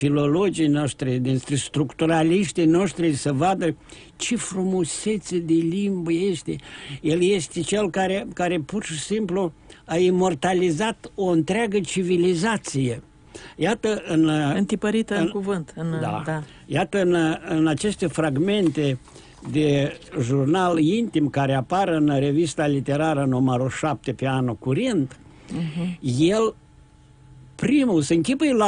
filologii noștri, dintre structuraliștii noștri să vadă ce frumusețe de limbă este. El este cel care pur și simplu a imortalizat o întreagă civilizație. Iată întipărită în cuvânt. Da. Iată în aceste fragmente de jurnal intim care apar în revista literară numărul 7 pe anul curent, el primul se închipuie la